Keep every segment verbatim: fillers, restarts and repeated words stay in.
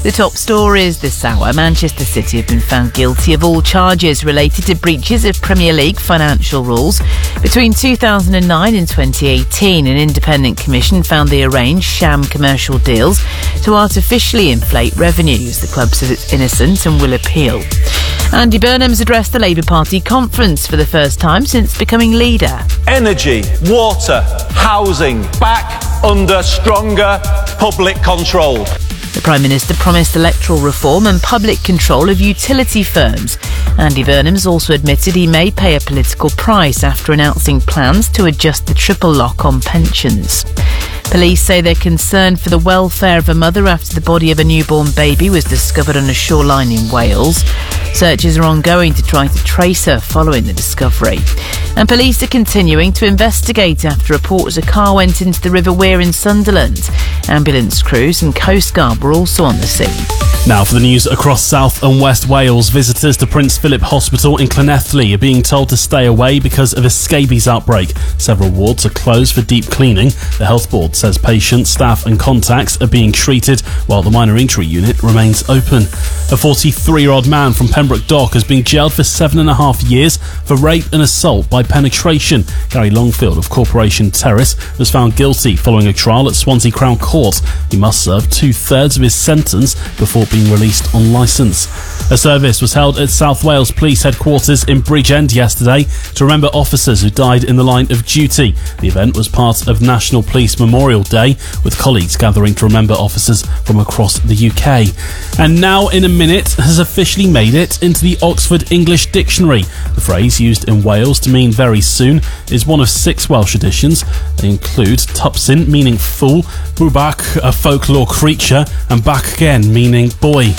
The top stories this hour. Manchester City have been found guilty of all charges related to breaches of Premier League financial rules. Between two thousand nine and twenty eighteen, an independent commission found they arranged sham commercial deals to artificially inflate revenues. The club says it's innocent and will appeal. Andy Burnham's addressed the Labour Party conference for the first time since becoming leader. Energy, water, housing, back under stronger public control. The Prime Minister promised electoral reform and public control of utility firms. Andy Burnham's also admitted he may pay a political price after announcing plans to adjust the triple lock on pensions. Police say they're concerned for the welfare of a mother after the body of a newborn baby was discovered on a shoreline in Wales. Searches are ongoing to try to trace her following the discovery. And police are continuing to investigate after reports a car went into the River Wear in Sunderland. Ambulance crews and Coast Guard were also on the scene. Now for the news across South and West Wales. Visitors to Prince Philip Hospital in Llanelli are being told to stay away because of a scabies outbreak. Several wards are closed for deep cleaning. The Health Board says patients, staff and contacts are being treated while the minor injury unit remains open. A forty-three-year-old man from Pembroke Dock has been jailed for seven and a half years for rape and assault by penetration. Gary Longfield of Corporation Terrace was found guilty following a trial at Swansea Crown Court. He must serve two-thirds of his sentence before being released on licence. A service was held at South Wales Police Headquarters in Bridgend yesterday to remember officers who died in the line of duty. The event was part of National Police Memorial Day, with colleagues gathering to remember officers from across the U K. And now in a minute has officially made it into the Oxford English Dictionary. The phrase, used in Wales to mean very soon, is one of six Welsh editions. They include tupsin, meaning fool, bwbach, a folklore creature, and back again, meaning boy.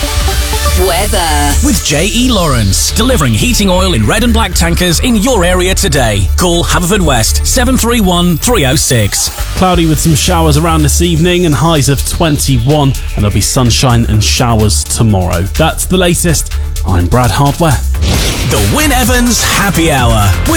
Weather. With J E Lawrence, delivering heating oil in red and black tankers in your area today. Call Haverfordwest seven three one, three oh six. Cloudy with some showers around this evening and highs of twenty-one, and there'll be sunshine and showers tomorrow. That's the latest. I'm Brad Hardware. The Wyn Evans Happy Hour.